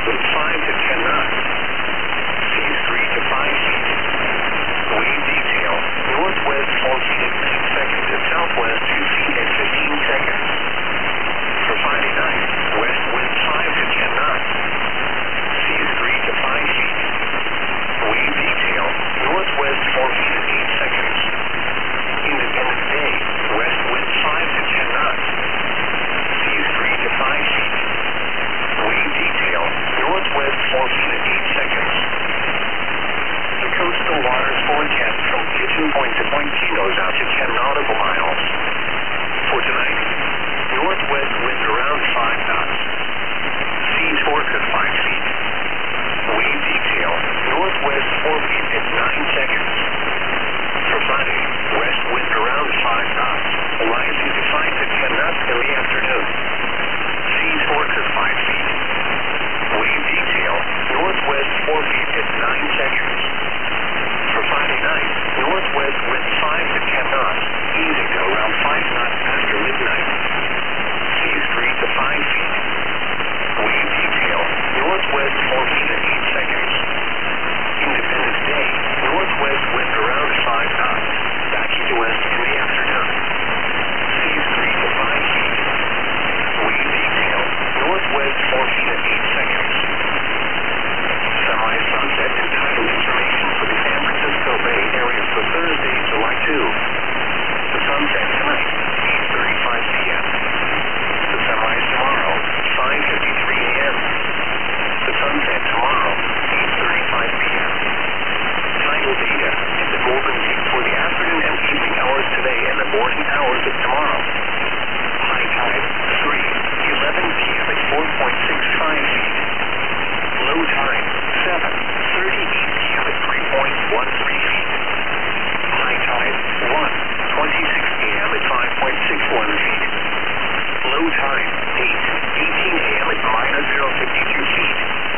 Wind 5 to 10 knots. Seas 3 to 5 feet. Wave detail. Northwest 4 feet and 9 seconds and southwest 2 feet and 15 seconds. For Friday night, west wind 5 to 10 knots. Seas 3 to 5 feet. Wave detail. Northwest 4 feet and 8 seconds. Independence Day, west wind 5 to 10 knots. Seas 3 to 5 feet. Wave detail. Northwest 4 feet and 8 seconds. The coastal waters forecast from Pigeon Point to Point Pinos out to 10 nautical miles. For tonight, northwest wind around 5 knots. Seas 4 to 5 feet. Wave detail. Northwest 4 feet and 9 seconds. For Friday, west wind around 5 knots. Rising to 5 to 10 knots in the afternoon. Seas 4 to 5 feet. Wave detail. Northwest 4 feet and 9 seconds. For Friday night, northwest wind 5 to 10 knots. Easing to around 5 knots after midnight. Seas 3 to 5 feet. Wave detail. Northwest 4 feet and 8 seconds. Independence Day, northwest wind around 5 knots. Backing to west in the afternoon. Seas 3 to 5 feet. Wave detail. Northwest 4 feet and 8 seconds. Semi-sunset and tidal information for the San Francisco Bay Area for Thursday, July 2. The sunset tonight, 8:35 p.m. The sunrise tomorrow, 5:53 a.m. The sunset tomorrow, 8:35 p.m. Tidal data in the Golden Gate for the afternoon and evening hours today and the morning hours of tomorrow. High tide, 3:11 p.m. at 4.65 feet. Low tide, 7:38 p.m. at 3.13 feet. High tide, 1:26 a.m. at 5.61 feet. Low tide, 8:18 a.m. at -0.52 feet.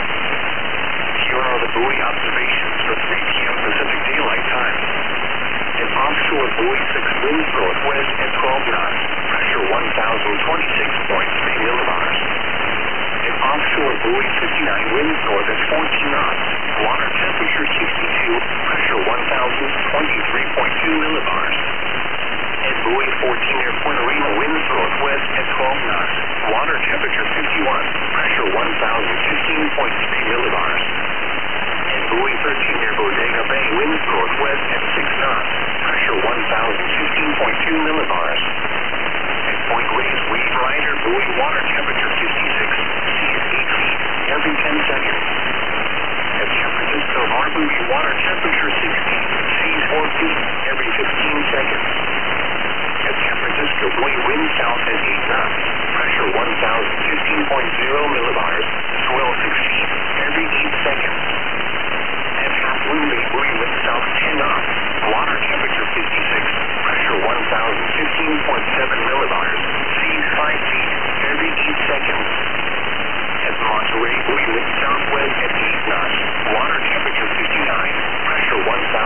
Here are the buoy observations for 3 p.m. Pacific Daylight Time. An offshore buoy 6 winds northwest at 12 knots. Pressure 1,026.3 millibars. An offshore buoy 59 winds north at 14 knots. Water temperature 62. Pressure 1,023.2 millibars. And buoy 14 near Point Arena winds northwest at 12 knots. Water temperature 51. Pressure 1,015.3 millibars. And buoy 13 near Bodega Bay winds northwest at 6 knots. Pressure 1,015.2 millibars. At Point Reyes wave rider buoy water temperature 56. Seas 8 feet every 10 seconds. At San Francisco Harbor water temperature 60. Seas 4 feet every 15 seconds. At San Francisco buoy wind south at 8 knots. Pressure 1,015.0 millibars. Swell 6 feet every 8 seconds. At Half Moon Bay buoy wind south 10 knots. Water temperature 56. Pressure 1,015.7 millibars. Seas 5 feet every 8 seconds. At Monterey buoy wind southwest at 8 knots. Water temperature 59. Pressure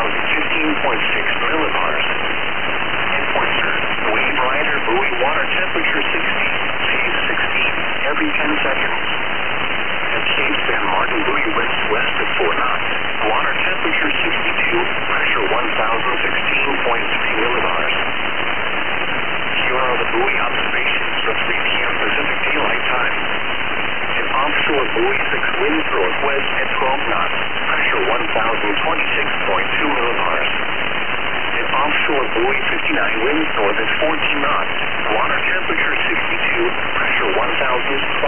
1,015.6 millibars. At Pointer, wave rider buoy water temperature 60. Seas 16 every 10 seconds. At Cape San Martin buoy winds west at 4 knots. Water temperature 62. Pressure 1,016.3 millibars. Here are the buoy observations for 3 p.m. Pacific Daylight Time. An offshore buoy 6 winds northwest at 12 knots. Pressure 1,026.2 millibars. An offshore buoy 59 winds north at 14 knots. Water temperature 62. Pressure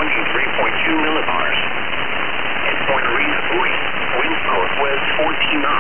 1,023.2 millibars. At Point Arena buoy, winds northwest 14 knots.